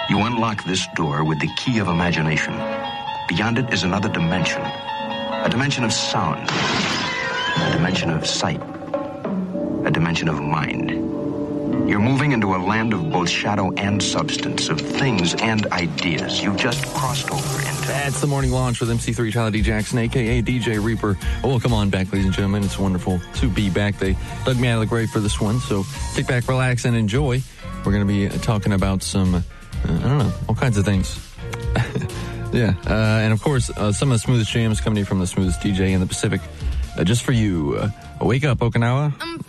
You unlock this door with the key of imagination. Beyond it is another dimension. A dimension of sound. A dimension of sight. A dimension of mind. You're moving into a land of both shadow and substance, of things and ideas. You've just crossed over into... That's the morning launch with MC3 Tyler D. Jackson, a.k.a. DJ Reaper. Oh, welcome on back, ladies and gentlemen. It's wonderful to be back. They dug me out of the grave for this one, so kick back, relax, and enjoy. We're going to be talking about some, all kinds of things. Yeah, and of course, some of the smoothest jams coming to you from the smoothest DJ in the Pacific. Just for you. Wake up, Okinawa.